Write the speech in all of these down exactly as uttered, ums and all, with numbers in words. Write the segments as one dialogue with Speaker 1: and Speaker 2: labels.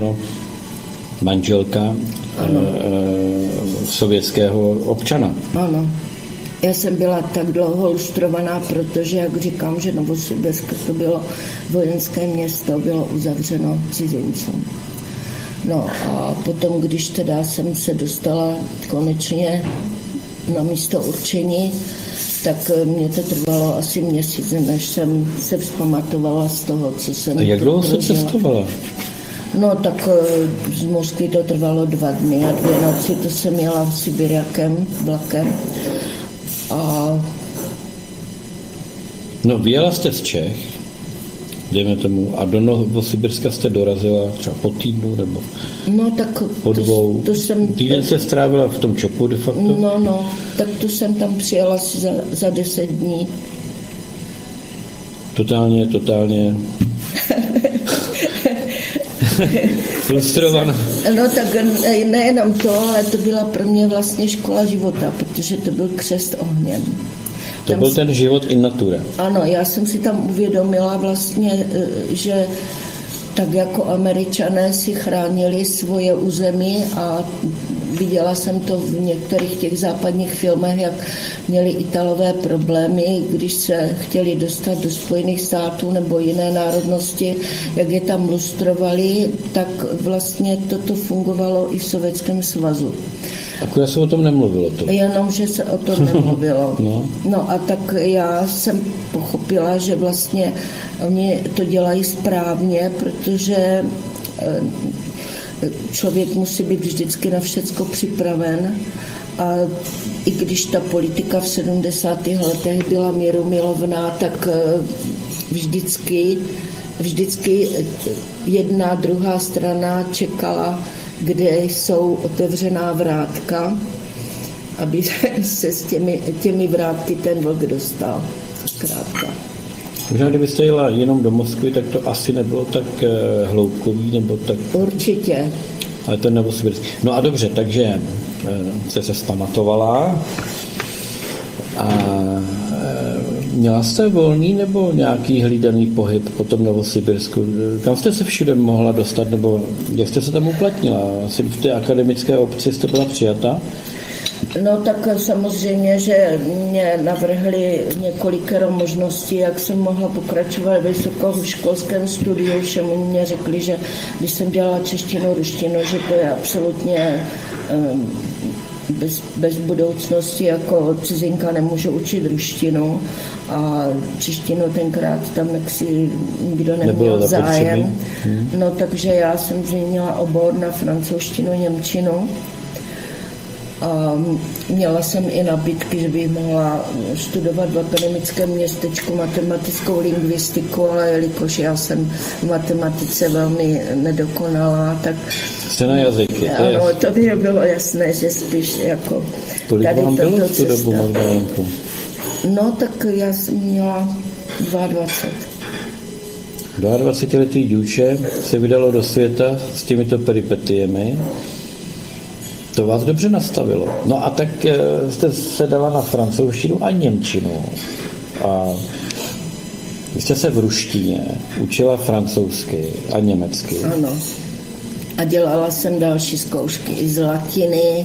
Speaker 1: no, manželka e, sovětského občana.
Speaker 2: Ano. Já jsem byla tak dlouho lustrovaná, protože, jak říkám, že Novosibirsk to bylo vojenské město, bylo uzavřeno cizincům. No a potom, když teda jsem se dostala konečně na místo určení, tak mě to trvalo asi měsíc, než jsem se vzpamatovala z toho, co jsem...
Speaker 1: A jak dlouho jsi cestovala?
Speaker 2: No tak z Moskvy to trvalo dva dny a dvě noci, to jsem jela Sibiriakem, vlakem. A...
Speaker 1: No vyjela jste z Čech, dejme tomu, a do Novosibirska jste dorazila třeba po týdnu nebo
Speaker 2: no, tak
Speaker 1: po dvou.
Speaker 2: To, to jsem...
Speaker 1: Týden se strávila v tom Čopu de facto?
Speaker 2: No, no, tak to jsem tam přijela za, za deset dní.
Speaker 1: Totálně, totálně... Frustrovaná.
Speaker 2: No tak nejenom to, ale to byla pro mě vlastně škola života, protože to byl křest ohněm.
Speaker 1: To tam byl ten život in natura.
Speaker 2: Ano, já jsem si tam uvědomila vlastně, že tak jako Američané si chránili svoje území a viděla jsem to v některých těch západních filmech, jak měli Italové problémy, když se chtěli dostat do Spojených států nebo jiné národnosti, jak je tam lustrovali, tak vlastně toto fungovalo i v Sovětském svazu.
Speaker 1: Akorát se o tom nemluvilo. To.
Speaker 2: Jenom, že se o tom nemluvilo.
Speaker 1: no.
Speaker 2: no a tak já jsem pochopila, že vlastně oni to dělají správně, protože člověk musí být vždycky na všecko připraven a i když ta politika v sedmdesátých letech byla mírumilovná, tak vždycky, vždycky jedna, druhá strana čekala, kde jsou otevřená vrátka, aby se s těmi, těmi vrátky ten vlk dostal. Zkrátka.
Speaker 1: Možná, kdybyste jela jenom do Moskvy, tak to asi nebylo tak hloubkový, nebo tak...
Speaker 2: Určitě.
Speaker 1: Ale to Novosibirsk. No a dobře, takže jste se vzpamatovala a měla jste volný nebo nějaký hlídaný pohyb po tom Novosibirsku? Kam jste se všude mohla dostat, nebo jak jste se tam uplatnila? Asi v té akademické obci jste byla přijata?
Speaker 2: No tak samozřejmě, že mě navrhli několikero možností, jak jsem mohla pokračovat ve vysokoškolském studiu. Všem mě řekli, že když jsem dělala češtinu, ruštinu, že to je absolutně um, bez, bez budoucnosti, jako cizinka nemůžu učit ruštinu a češtinu tenkrát tam jaksi nikdo neměl zájem. Hmm. No takže já jsem změnila obor na francouzštinu, němčinu. A měla jsem i nabídky, že bych mohla studovat v akademickém městečku matematickou lingvistiku, ale jelikož já jsem v matematice velmi nedokonalá, tak...
Speaker 1: Jste na jazyky.
Speaker 2: To ano, je... to by bylo jasné, že spíš jako...
Speaker 1: Kolik tady vám bylo v tu dobu, Magdalenku?
Speaker 2: No, tak já jsem měla dvacet dva.
Speaker 1: dvacetiletý dívče se vydalo do světa s těmito peripetiemi. To vás dobře nastavilo. No a tak jste se dala na francouzštinu a němčinu. A vy jste se v ruštině učila francouzsky a německy.
Speaker 2: Ano. A dělala jsem další zkoušky i z latiny,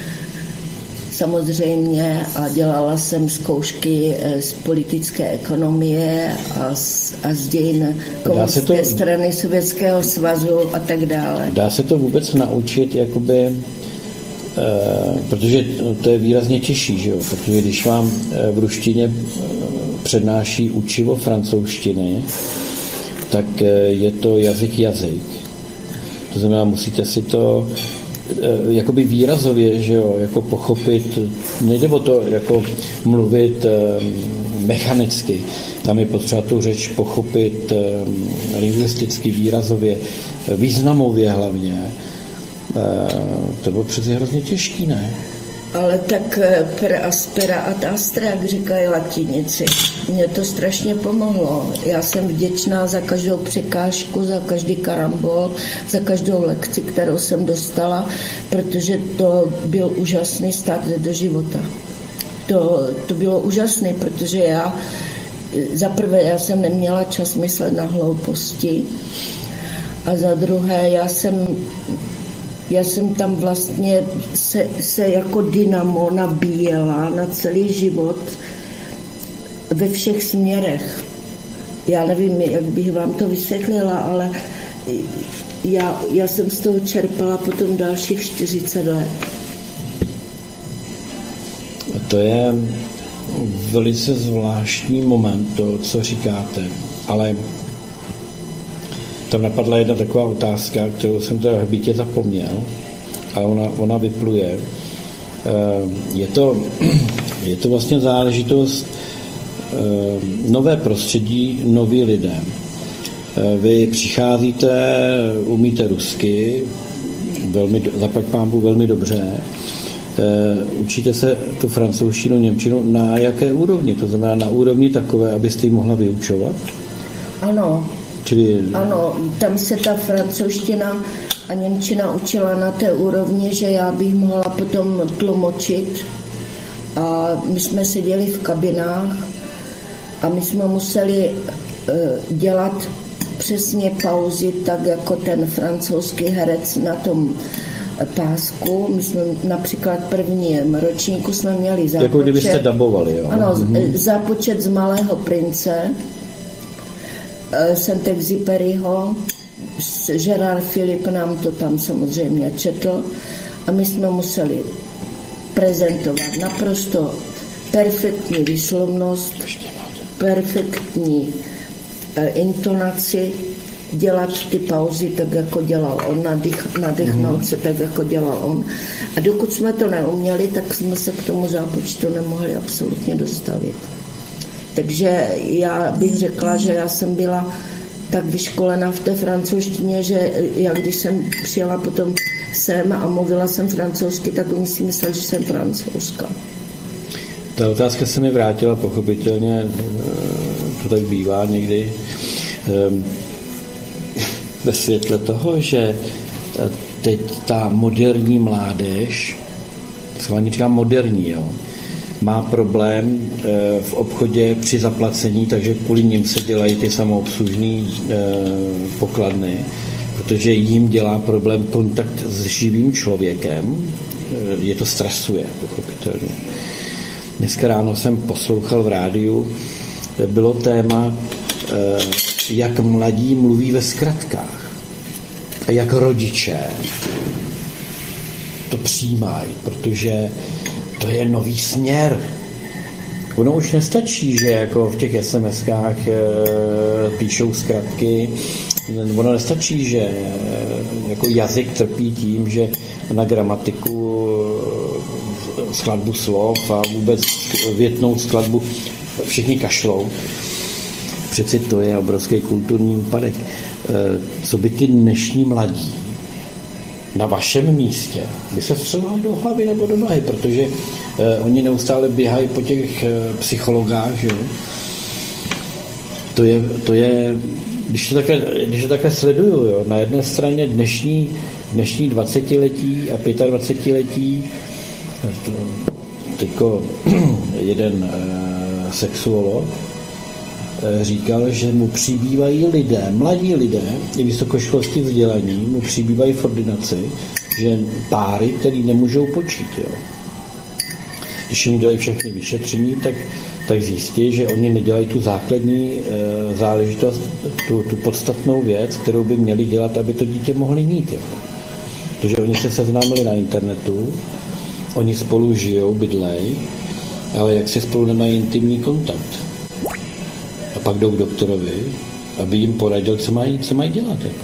Speaker 2: samozřejmě, a dělala jsem zkoušky z politické ekonomie a z, a z dějin komunistické to, strany Sovětského svazu a tak dále.
Speaker 1: Dá se to vůbec naučit, jakoby... Uh, protože to je výrazně těžší, že jo? Protože když vám uh, v ruštině přednáší učivo francouzštiny, tak uh, je to jazyk jazyk. To znamená, musíte si to uh, jakoby výrazově, že jo, jako pochopit, nejde o to jako mluvit uh, mechanicky, tam je potřeba tu řeč pochopit uh, lingvisticky, výrazově, významově hlavně. To bylo přeci hrozně těžký, ne?
Speaker 2: Ale tak per aspera ad astra, jak říkají latinici. Mně to strašně pomohlo. Já jsem vděčná za každou překážku, za každý karambol, za každou lekci, kterou jsem dostala, protože to byl úžasný start do života. To, to bylo úžasné, protože já, zaprvé já jsem neměla čas myslet na hlouposti, A za druhé, já jsem, já jsem tam vlastně se, se jako dynamo nabíjela na celý život ve všech směrech. Já nevím, jak bych vám to vysvětlila, ale já, já jsem z toho čerpala potom dalších čtyřicet let.
Speaker 1: To je velice zvláštní moment, to, co říkáte, ale tam napadla jedna taková otázka, kterou jsem teda v bytě zapomněl, ale ona, ona vypluje. Je to, je to vlastně záležitost nové prostředí, noví lidé. Vy přicházíte, umíte rusky, velmi, zaplať pánbůh velmi dobře, učíte se tu francouzštinu, němčinu na jaké úrovni? To znamená na úrovni takové, abyste ji mohla vyučovat?
Speaker 2: Ano.
Speaker 1: Čili...
Speaker 2: Ano, tam se ta francouzština a němčina učila na té úrovni, že já bych mohla potom tlumočit. A my jsme seděli v kabinách a my jsme museli dělat přesně pauzy, tak jako ten francouzský herec na tom pásku. My jsme například prvním ročníku jsme měli zápočet.
Speaker 1: Jako kdybyste dabovali, jo?
Speaker 2: Ano, mm-hmm. zápočet z Malého prince, Saint-Exupéryho, Gérard Philippe nám to tam samozřejmě četl a my jsme museli prezentovat naprosto perfektní výslovnost, perfektní intonaci, dělat ty pauzy tak, jako dělal on, nadych, nadechnout se tak, jako dělal on. A dokud jsme to neuměli, tak jsme se k tomu zápočtu nemohli absolutně dostavit. Takže já bych řekla, že já jsem byla tak vyškolena v té francouzštině, že já když jsem přijela potom sem a mluvila jsem francouzsky, tak oni si mysleli, že jsem francouzska.
Speaker 1: Ta otázka se mi vrátila pochopitelně, to tak bývá někdy, ve světle toho, že teď ta moderní mládež, schválně říkám moderní, jo, má problém v obchodě při zaplacení, takže kvůli nim se dělají ty samoobslužné pokladny, protože jim dělá problém kontakt s živým člověkem, je to stresuje, pochopitelně. Dneska ráno jsem poslouchal v rádiu, bylo téma, jak mladí mluví ve zkratkách a jak rodiče to přijímají, protože to je nový směr. Ono už nestačí, že jako v těch es em eskách e, píšou zkratky. Ono nestačí, že e, jako jazyk trpí tím, že na gramatiku, e, skladbu slov a vůbec větnou skladbu všichni kašlou. Přeci to je obrovský kulturní úpadek. E, co by ty dnešní mladí na vašem místě by se vstřelali do hlavy nebo do nohy, protože eh, oni neustále běhají po těch eh, psychologách, že? To je, to je když to takhle, když to takhle sleduju, jo, na jedné straně dnešní, dnešní dvacetiletí a dvacetiletí, tyko jeden eh, sexuolog eh, říkal, že mu přibývají lidé, mladí lidé, i vysokoškolsky vzdělaní, mu přibývají v ordinaci, že páry, který nemůžou počít. Jo. Když jim dělají všechny vyšetření, tak, tak zjistí, že oni nedělají tu základní e, záležitost, tu, tu podstatnou věc, kterou by měli dělat, aby to dítě mohli mít. Jo. Protože oni se seznámili na internetu, oni spolu žijou, bydlej, ale jak se spolu nemají intimní kontakt. A pak jdou k doktorovi, aby jim poradil, co mají, co mají dělat. Jako.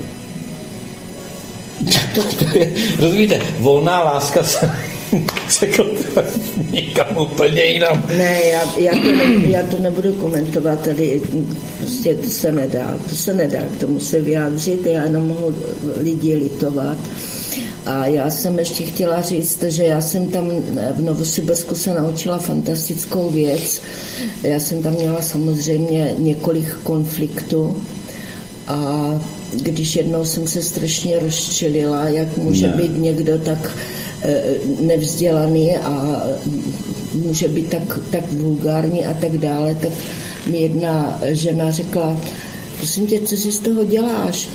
Speaker 1: To, to je, rozumíte, volná láska se, se někam úplně jinam.
Speaker 2: Ne, já, já, to ne, já to nebudu komentovat, tady prostě to se nedá, to se nedá, k tomu se vyjádřit, já jenom mohu lidi litovat. A já jsem ještě chtěla říct, že já jsem tam v Novosibirsku se naučila fantastickou věc. Já jsem tam měla samozřejmě několik konfliktů a když jednou jsem se strašně rozčilila, jak může ne. být někdo tak nevzdělaný a může být tak, tak vulgární a tak dále, tak mi jedna žena řekla, prosím tě, co si z toho děláš?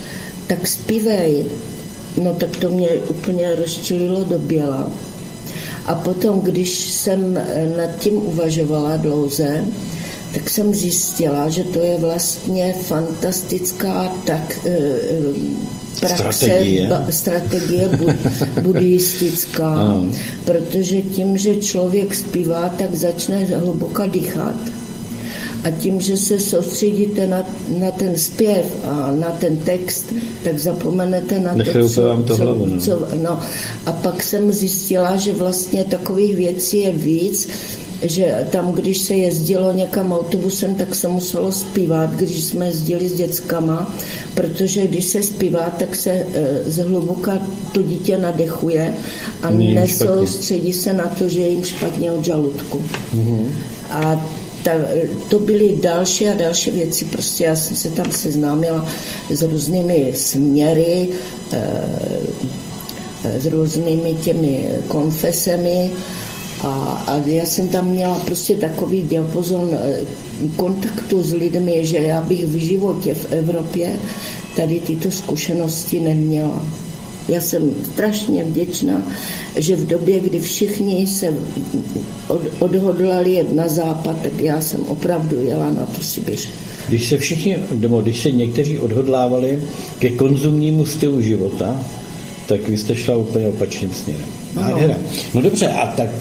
Speaker 2: tak zpívej. No tak to mě úplně rozčililo do běla. A potom, když jsem nad tím uvažovala dlouze, tak jsem zjistila, že to je vlastně fantastická tak, praxe,
Speaker 1: strategie,
Speaker 2: ba, strategie bud, buddhistická, protože tím, že člověk zpívá, tak začne hluboka dýchat. A tím, že se soustředíte na, na ten zpěv a na ten text, tak zapomenete na
Speaker 1: Nechaju
Speaker 2: to, co,
Speaker 1: vám to
Speaker 2: co,
Speaker 1: hlavu, no.
Speaker 2: co... No. A pak jsem zjistila, že vlastně takových věcí je víc, že tam, když se jezdilo někam autobusem, tak se muselo zpívat, když jsme jezdili s dětskama, protože když se zpívá, tak se e, zhluboka to dítě nadechuje a nesoustředí se na to, že je jim špatně od žaludku. Mm-hmm. A ta, to byly další a další věci, prostě já jsem se tam seznámila s různými směry, e, s různými těmi konfesemi, A, a já jsem tam měla prostě takový diapazon kontaktu s lidmi, že já bych v životě v Evropě tady tyto zkušenosti neměla. Já jsem strašně vděčná, že v době, kdy všichni se od, odhodlali jet na západ, tak já jsem opravdu jela na tu Sibiř.
Speaker 1: Když se všichni, nebo když se někteří odhodlávali ke konzumnímu stylu života, tak vy jste šla úplně opačným směrem.
Speaker 2: No.
Speaker 1: no dobře, a tak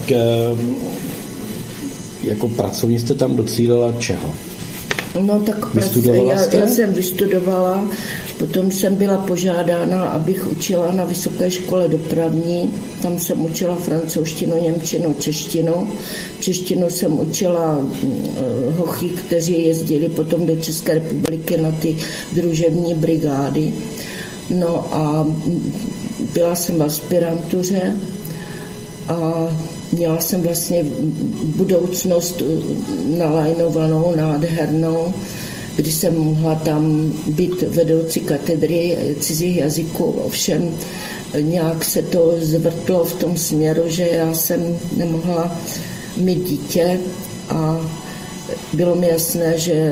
Speaker 1: jako pracovně jste tam docílila čeho?
Speaker 2: No tak
Speaker 1: Vystudovala
Speaker 2: já,
Speaker 1: jste?
Speaker 2: já jsem vystudovala, potom jsem byla požádána, abych učila na vysoké škole dopravní, tam jsem učila francouzštinu, němčinu, češtinu. Češtinu jsem učila hochy, kteří jezdili potom do České republiky na ty družební brigády. No a byla jsem v aspirantuře a měla jsem vlastně budoucnost nalajnovanou, nádhernou, kdy jsem mohla tam být vedoucí katedry cizích jazyků, ovšem nějak se to zvrtlo v tom směru, že já jsem nemohla mít dítě a bylo mi jasné, že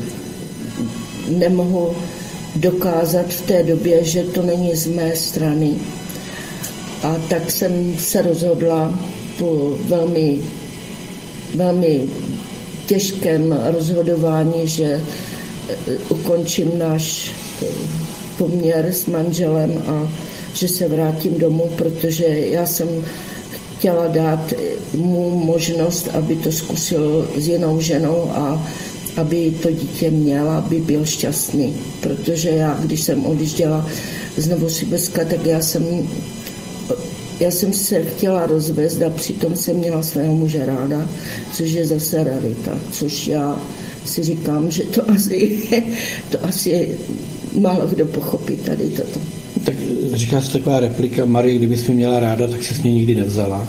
Speaker 2: nemohu dokázat v té době, že to není z mé strany. A tak jsem se rozhodla po velmi, velmi těžkém rozhodování, že ukončím náš poměr s manželem a že se vrátím domů, protože já jsem chtěla dát mu možnost, aby to zkusil s jinou ženou a aby to dítě měl, aby byl šťastný. Protože já, když jsem odjížděla z Novosibirska, tak já jsem, já jsem se chtěla rozvést a přitom jsem měla svého muže ráda, což je zase realita. Což já si říkám, že to asi, to asi málo kdo pochopí tady toto.
Speaker 1: Tak říká se taková replika, Marie, kdybys mě měla ráda, tak se s mě nikdy nevzala.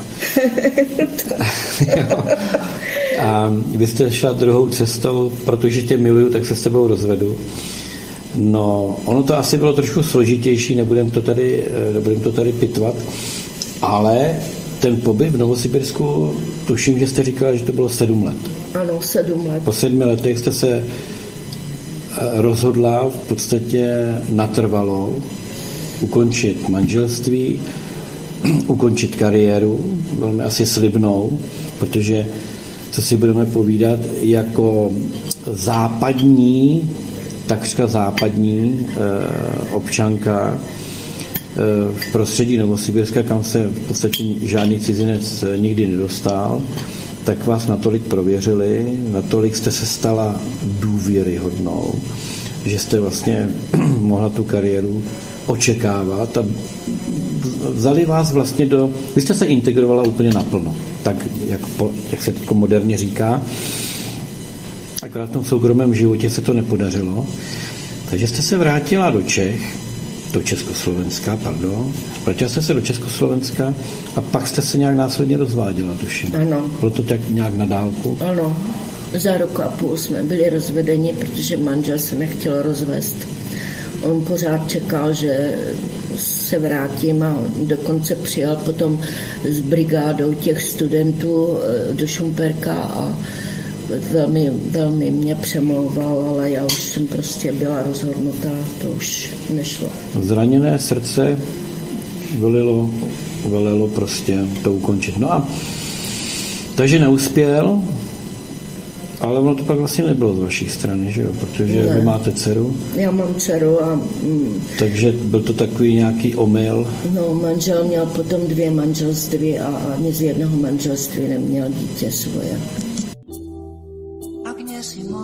Speaker 1: A vy jste šla druhou cestou, protože tě miluju, tak se s tebou rozvedu. No, ono to asi bylo trošku složitější, nebudem to tady, nebudem to tady pitvat, ale ten pobyt v Novosibirsku, tuším, že jste říkala, že to bylo sedm let.
Speaker 2: Ano, sedm let.
Speaker 1: Po sedmi letech jste se rozhodla v podstatě natrvalo ukončit manželství, ukončit kariéru, velmi asi slibnou, protože, co si budeme povídat, jako západní, takřka západní e, občanka e, v prostředí Novosibirska, kam se v podstatě žádný cizinec nikdy nedostal, tak vás natolik prověřili, natolik jste se stala důvěryhodnou, že jste vlastně mohla tu kariéru očekávat a vzali vás vlastně do... Vy jste se integrovala úplně naplno, tak jak, po, jak se teď moderně říká. Akorát v tom soukromém životě se to nepodařilo. Takže jste se vrátila do Čech, do Československa, pardon. Vrátila jste se do Československa a pak jste se nějak následně rozváděla, tuším.
Speaker 2: Ano.
Speaker 1: Bylo to tak nějak na dálku?
Speaker 2: Ano. Za rok a půl jsme byli rozvedeni, protože manžel se nechtěl rozvést. On pořád čekal, že se vrátím a dokonce přijal potom s brigádou těch studentů do Šumperka a velmi, velmi mě přemlouval, ale já už jsem prostě byla rozhodnutá, to už nešlo.
Speaker 1: Zraněné srdce velilo, velilo prostě to ukončit. No a takže neuspěl, ale ono to pak vlastně nebylo z vaší strany, že jo? Protože ne. Vy máte dceru.
Speaker 2: Já mám dceru a... Mm,
Speaker 1: takže byl to takový nějaký omyl.
Speaker 2: No, manžel měl potom dvě manželství a ani z jednoho manželství neměl dítě svoje.